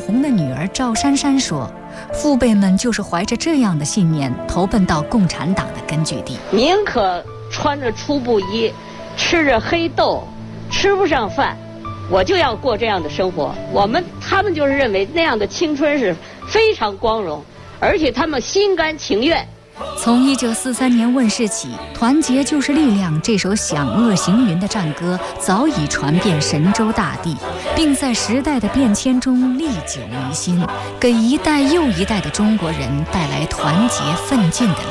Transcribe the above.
洪的女儿赵珊珊说，父辈们就是怀着这样的信念投奔到共产党的根据地。 宁可穿着粗布衣，吃着黑豆，吃不上饭，我就要过这样的生活。他们就是认为那样的青春是非常光荣，而且他们心甘情愿。 从1943年问世起，团结就是力量这首响遏行云的战歌早已传遍神州大地，并在时代的变迁中历久弥新，给一代又一代的中国人带来团结奋进的